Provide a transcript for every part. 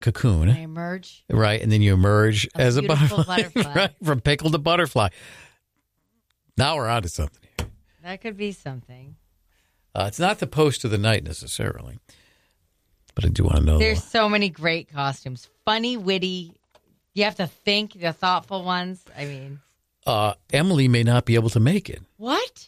cocoon. I emerge. Right, and then you emerge as a butterfly. Right, from pickle to butterfly. Now we're on to something here. That could be something. It's not the post of the night necessarily, but I do want to know. There's so many great costumes. Funny, witty. You have to think, the thoughtful ones. I mean. Emily may not be able to make it. What?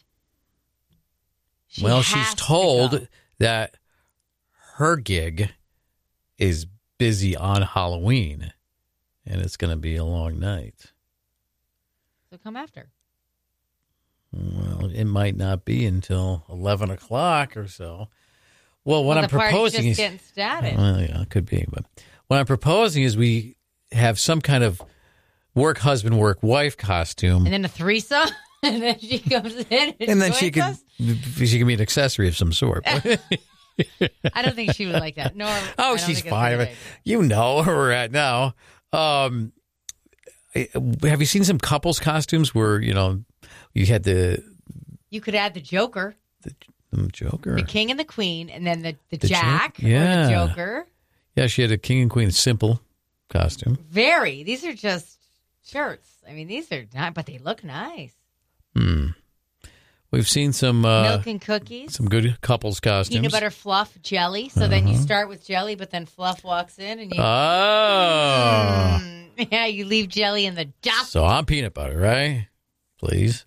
She's told that her gig is busy on Halloween, and it's going to be a long night. So come after. Well, it might not be until 11 o'clock or so. Well, what I'm proposing is... just getting started. Well, yeah, it could be. But what I'm proposing is we have some kind of work husband, work wife costume. And then a threesome? And then she comes in and then she can be an accessory of some sort. I don't think she would like that. No. Oh, she's fine. You know where we're at now. Have you seen some couples costumes where, you had You could add the Joker. The Joker. The king and the queen, and then the Jack or yeah. the Joker. Yeah, she had a king and queen simple costume. These are just shirts. I mean, these are not, but they look nice. We've seen some milk and cookies. Some good couples costumes. Peanut butter fluff jelly. So then you start with jelly, but then Fluff walks in and you. Oh. Yeah, you leave jelly in the dust. So I'm peanut butter, right? Please.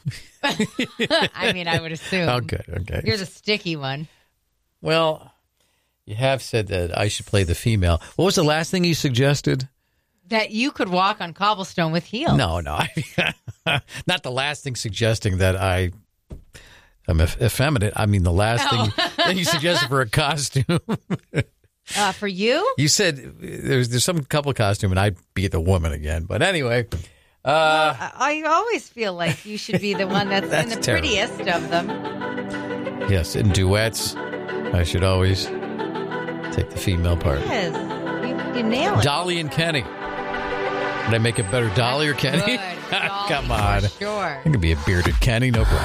I mean, I would assume. Oh, good. Okay. You're the sticky one. Well, you have said that I should play the female. What was the last thing you suggested? That you could walk on cobblestone with heels. No. Not the last thing suggesting that I'm effeminate. I mean, the last thing that you suggested for a costume. For you? You said there's some couple costume and I'd be the woman again. But anyway. I always feel like you should be the one that's in the terrible. prettiest of them. Yes, in duets, I should always take the female part. Yes, you nail it. Dolly and Kenny. Did I make it better, Dolly or Kenny? Good. Dolly, Come on. for sure. I could be a bearded Kenny, no problem.